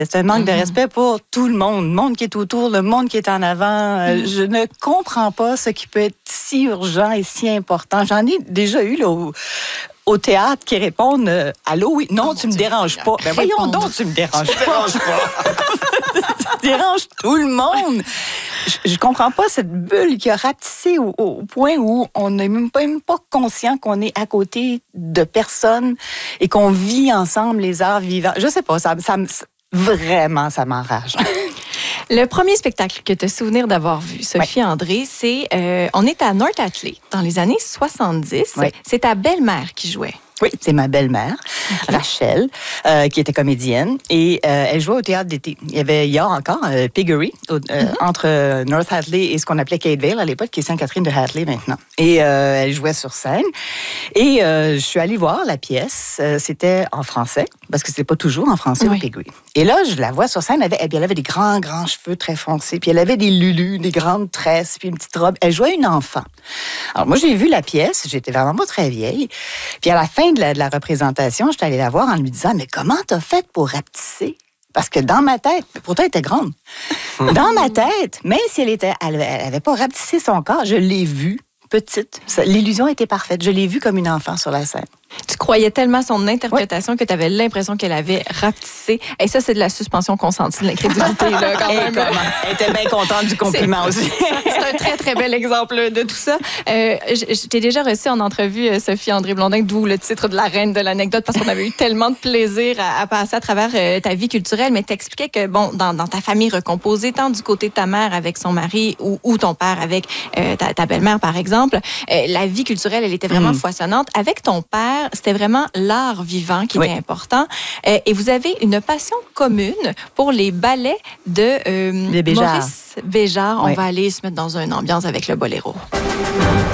C'est un manque de respect pour tout le monde qui est autour, le monde qui est en avant. Je ne comprends pas ce qui peut être si urgent et si important. J'en ai déjà eu là, au théâtre qui répondent allô, oui, non, tu me déranges pas. Ben voyons donc, tu me déranges pas. Tu déranges tout le monde. Je comprends pas cette bulle qui a rapetissé au point où on n'est même pas conscient qu'on est à côté de personnes et qu'on vit ensemble les arts vivants. Je sais pas, vraiment, ça m'enrage. Le premier spectacle que tu as souvenir d'avoir vu, Sophie André, c'est on est à North Atlee dans les années 70. Oui. C'est ta belle-mère qui jouait. Oui, c'est ma belle-mère, Rachel, qui était comédienne. Et elle jouait au théâtre d'été. Il y a encore Piggery, entre North Atlee et ce qu'on appelait Catevale à l'époque, qui est Sainte-Catherine de Hatley maintenant. Et elle jouait sur scène. Et je suis allée voir la pièce. C'était en français, parce que c'était pas toujours en français au Piggery. Et là, je la vois sur scène. Elle avait des grands cheveux très foncés. Puis elle avait des lulus, des grandes tresses, puis une petite robe. Elle jouait une enfant. Alors moi, j'ai vu la pièce. J'étais vraiment pas très vieille. Puis à la fin de la représentation, j'étais allée la voir en lui disant « Mais comment t'as fait pour rapetisser? » Parce que dans ma tête, pourtant elle était grande, dans ma tête, même si elle avait pas rapetissé son corps, je l'ai vue petite. L'illusion était parfaite. Je l'ai vue comme une enfant sur la scène. Tu croyais tellement son interprétation que tu avais l'impression qu'elle avait rapetissé. Et ça, c'est de la suspension consentie de l'incrédulité, là, quand même. Elle était bien contente du compliment aussi. C'est un très, très bel exemple de tout ça. Je t'ai déjà reçu en entrevue, Sophie André Blondin, d'où le titre de la reine de l'anecdote, parce qu'on avait eu tellement de plaisir à passer à travers ta vie culturelle. Mais t'expliquais que, bon, dans ta famille recomposée, tant du côté de ta mère avec son mari ou ton père avec ta belle-mère, par exemple, la vie culturelle, elle était vraiment foisonnante. Avec ton père, c'était vraiment l'art vivant qui était important. Et vous avez une passion commune pour les ballets de Maurice Béjart. On va aller se mettre dans une ambiance avec le boléro.